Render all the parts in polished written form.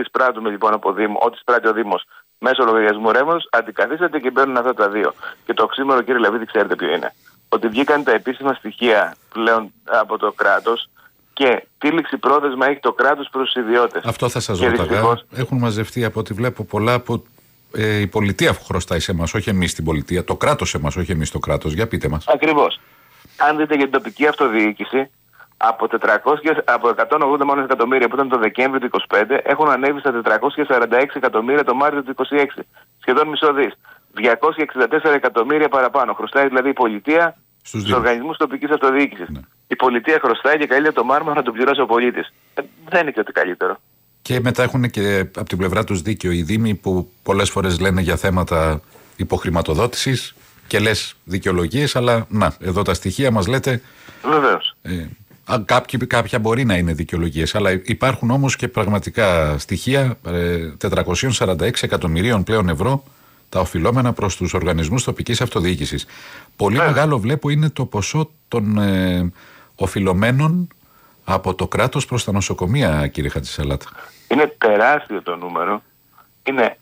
εισπράττουμε λοιπόν από Δήμο, ό,τι εισπράττει ο Δήμος μέσω λογαριασμού ρεύματος, αντικαθίσταται και μπαίνουν αυτά τα δύο. Και το οξύμορο, κύριε Λαβίδη, ξέρετε ποιο είναι? Ότι βγήκαν τα επίσημα στοιχεία πλέον από το κράτος και τι ληξιπρόθεσμα έχει το κράτος προς τους ιδιώτες. Αυτό θα σας ρωτάγα. Έχουν μαζευτεί από ό,τι βλέπω πολλά που η πολιτεία χρωστάει σε εμάς, όχι εμείς την πολιτεία. Το κράτος σε εμάς, όχι εμείς το κράτος. Για πείτε μας. Ακριβώς. Αν δείτε για την τοπική αυτοδιοίκηση, από 180 μόνο εκατομμύρια που ήταν το Δεκέμβριο του 2025 έχουν ανέβει στα 446 εκατομμύρια το Μάρτιο του 2026. Σχεδόν μισό δις. 264 εκατομμύρια παραπάνω. Χρωστάει δηλαδή η πολιτεία στους οργανισμούς τοπικής αυτοδιοίκησης. Ναι. Η πολιτεία χρωστάει και καλύτερα το μάρμαρο να το πληρώσει ο πολίτης. Δεν είναι και ότι καλύτερο. Και μετά έχουν και από την πλευρά τους δίκιο οι Δήμοι που πολλές φορές λένε για θέματα υποχρηματοδότησης και λες δικαιολογίες, αλλά να, εδώ τα στοιχεία μας λέτε. Βεβαίως. Κάποια μπορεί να είναι δικαιολογίες, αλλά υπάρχουν όμως και πραγματικά στοιχεία 446 εκατομμυρίων πλέον ευρώ τα οφειλόμενα προς τους οργανισμούς τοπικής αυτοδιοίκησης. Πολύ μεγάλο βλέπω είναι το ποσό των οφειλωμένων από το κράτος προς τα νοσοκομεία, κύριε Χατζησαλάτα. Είναι τεράστιο το νούμερο. Είναι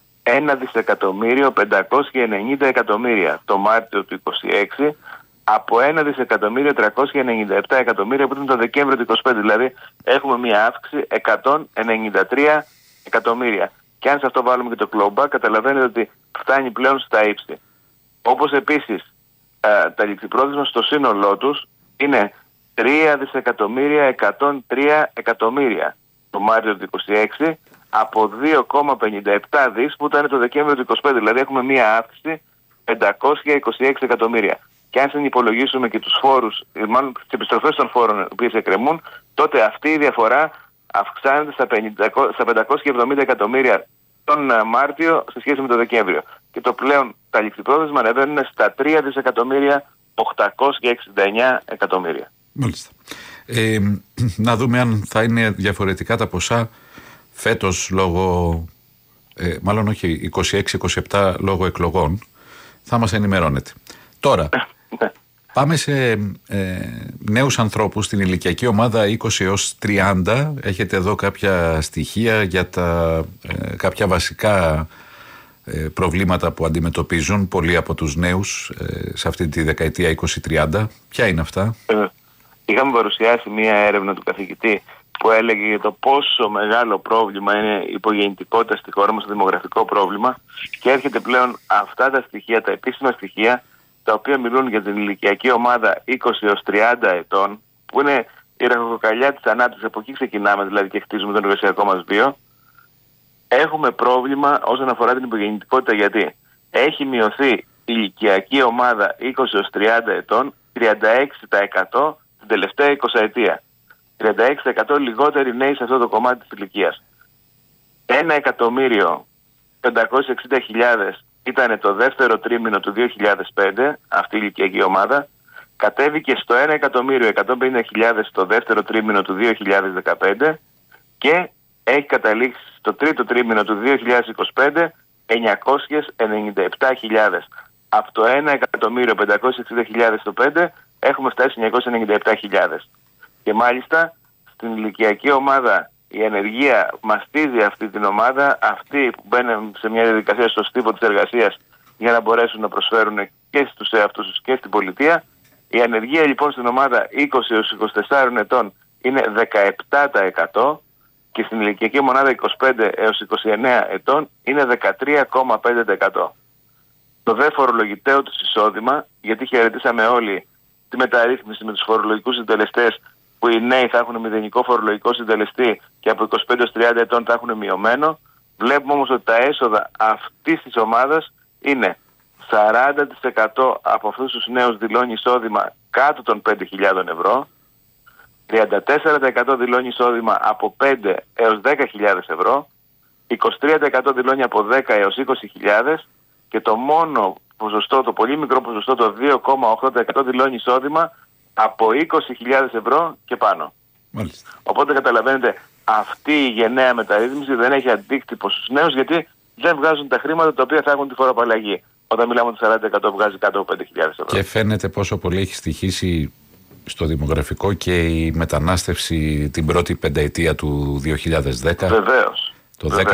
1.590.000.000 το Μάρτιο του 2026 από 1.397.000.000 που ήταν το Δεκέμβριο του 2025. Δηλαδή έχουμε μια αύξηση 193 εκατομμύρια. Και αν σε αυτό βάλουμε και το κλόμπα, καταλαβαίνετε ότι φτάνει πλέον στα ύψη. Όπως επίσης τα ληξιπρόθεσμα στο σύνολό τους είναι 3.103.000.000 το Μάρτιο του 2026 από 2,57 δις που ήταν το Δεκέμβριο του 2025. Δηλαδή έχουμε μία αύξηση 526 εκατομμύρια. Και αν συνυπολογίσουμε και τους φόρους, μάλλον τις επιστροφές των φόρων οι οποίες εκκρεμούν, τότε αυτή η διαφορά αυξάνεται στα 570 εκατομμύρια τον Μάρτιο σε σχέση με το Δεκέμβριο. Και το πλέον τα ληξιπρόθεσμα ανεβαίνουν στα 3.869 εκατομμύρια. Μάλιστα. Να δούμε αν θα είναι διαφορετικά τα ποσά φέτος λόγω, μάλλον όχι 26-27 λόγω εκλογών. Θα μας ενημερώνετε. Τώρα, πάμε σε νέους ανθρώπους στην ηλικιακή ομάδα 20 έως 30. Έχετε εδώ κάποια στοιχεία για κάποια βασικά προβλήματα που αντιμετωπίζουν πολλοί από τους νέους σε αυτή τη δεκαετία 20-30. Ποια είναι αυτά? Είχαμε παρουσιάσει μία έρευνα του καθηγητή που έλεγε για το πόσο μεγάλο πρόβλημα είναι η υπογεννητικότητα στη χώρα μας, το δημογραφικό πρόβλημα, και έρχεται πλέον αυτά τα στοιχεία, τα επίσημα στοιχεία, τα οποία μιλούν για την ηλικιακή ομάδα 20 έως 30 ετών, που είναι η ραχοκοκαλιά της ανάπτυξης, από εκεί ξεκινάμε δηλαδή και χτίζουμε τον εργασιακό μας βίο. Έχουμε πρόβλημα όσον αφορά την υπογεννητικότητα, γιατί έχει μειωθεί η ηλικιακή ομάδα 20 έως 30 ετών 36% την τελευταία 20 ετία. 36% λιγότεροι νέοι σε αυτό το κομμάτι της ηλικίας. 1.560.000 ήταν το δεύτερο τρίμηνο του 2005 αυτή η ηλικιακή ομάδα. Κατέβηκε στο 1.150.000 το δεύτερο τρίμηνο του 2015 και έχει καταλήξει στο τρίτο τρίμηνο του 2025 997.000. Από το 1.560.000 στο 5 έχουμε φτάσει 997.000. Και μάλιστα στην ηλικιακή ομάδα η ανεργία μαστίζει αυτή την ομάδα, αυτοί που μπαίνουν σε μια διαδικασία στο στίβο της εργασίας για να μπορέσουν να προσφέρουν και στους εαυτούς τους και στην πολιτεία. Η ανεργία λοιπόν στην ομάδα 20 έως 24 ετών είναι 17% και στην ηλικιακή μονάδα 25 έως 29 ετών είναι 13,5%. Το δε φορολογητέο τους εισόδημα, γιατί χαιρετήσαμε όλοι τη μεταρρύθμιση με τους φορολογικούς συντελεστές, που οι νέοι θα έχουν μηδενικό φορολογικό συντελεστή και από 25 έως 30 ετών θα έχουν μειωμένο. Βλέπουμε όμως ότι τα έσοδα αυτής της ομάδας είναι 40% από αυτούς τους νέους δηλώνει εισόδημα κάτω των 5.000 ευρώ, 34% δηλώνει εισόδημα από 5 έως 10.000 ευρώ, 23% δηλώνει από 10 έως 20.000 και το μόνο ποσοστό, το πολύ μικρό ποσοστό, το 2,8% δηλώνει εισόδημα από 20.000 ευρώ και πάνω. Μάλιστα. Οπότε καταλαβαίνετε, αυτή η γενναία μεταρρύθμιση δεν έχει αντίκτυπο στους νέους, γιατί δεν βγάζουν τα χρήματα τα οποία θα έχουν τη φοροαπαλλαγή. Όταν μιλάμε ότι 40% βγάζει κάτω από 5.000 ευρώ. Και φαίνεται πόσο πολύ έχει στοιχήσει στο δημογραφικό και η μετανάστευση την πρώτη πενταετία του 2010. Βεβαίως. Το